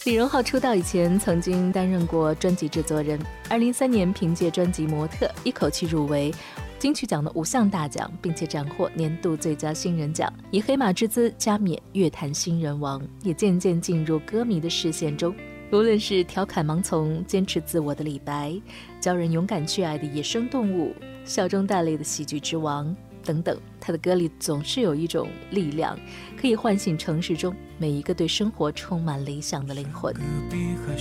李荣浩出道以前曾经担任过专辑制作人，2003年凭借专辑《模特》一口气入围金曲奖的5项大奖，并且斩获年度最佳新人奖，以黑马之姿加冕乐坛新人王，也渐渐进入歌迷的视线中。无论是调侃盲从、坚持自我的李白，教人勇敢去爱的野生动物，笑中带泪的喜剧之王等等，他的歌里总是有一种力量，可以唤醒城市中每一个对生活充满理想的灵魂。